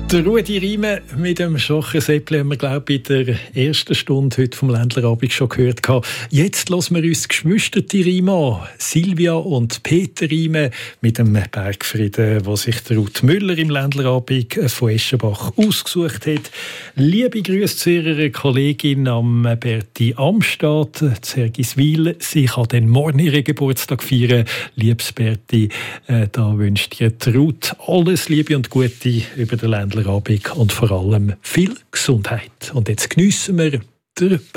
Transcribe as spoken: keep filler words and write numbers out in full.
Der Rudi Riemen mit dem Schochen-Säppli haben wir, glaube ich, in der ersten Stunde heute vom Ländlerabend schon gehört. Jetzt hören wir uns geschwisterte Riemen an. Silvia und Peter Riemen mit dem Bergfrieden, wo sich der Ruth Müller im Ländlerabend von Eschenbach ausgesucht hat. Liebe Grüße zu ihrer Kollegin am Berti Amstadt, Zergiswil. Sie kann dann morgen ihren Geburtstag feiern. Liebes Berti, äh, da wünscht ihr die Ruth alles Liebe und Gute über den Ländlerabend und vor allem viel Gesundheit. Und jetzt geniessen wir den